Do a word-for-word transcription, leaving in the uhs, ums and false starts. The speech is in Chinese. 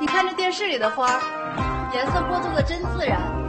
看着电视里的花儿，颜色播种的真自然。